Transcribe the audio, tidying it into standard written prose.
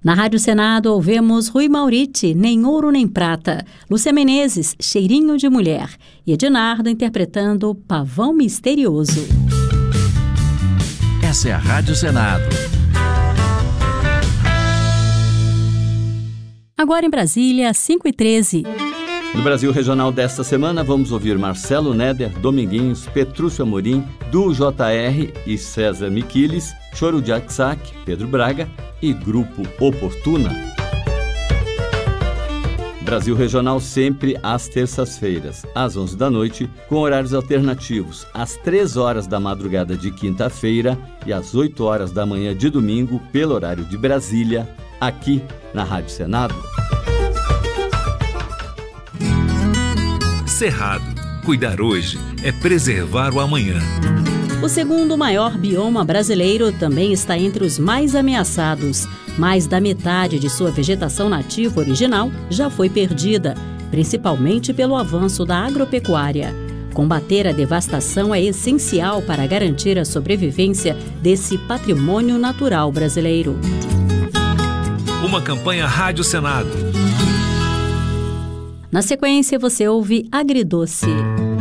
Na Rádio Senado ouvemos Rui Mauriti, Nem Ouro Nem Prata, Lúcia Menezes, Cheirinho de Mulher e Ednardo interpretando Pavão Misterioso. Essa é a Rádio Senado. Agora em Brasília, 5h13. No Brasil Regional desta semana, vamos ouvir Marcelo Neder, Dominguinhos, Petrúcio Amorim, Du JR e César Miquiles, Choro de Axac, Pedro Braga e Grupo Oportuna. Brasil Regional sempre às terças-feiras, às 11 da noite, com horários alternativos, às 3 horas da madrugada de quinta-feira e às 8 horas da manhã de domingo, pelo horário de Brasília, aqui na Rádio Senado. Cerrado. Cuidar hoje é preservar o amanhã. O segundo maior bioma brasileiro também está entre os mais ameaçados. Mais da metade de sua vegetação nativa original já foi perdida, principalmente pelo avanço da agropecuária. Combater a devastação é essencial para garantir a sobrevivência desse patrimônio natural brasileiro. Uma campanha Rádio Senado. Na sequência, você ouve Agridoce.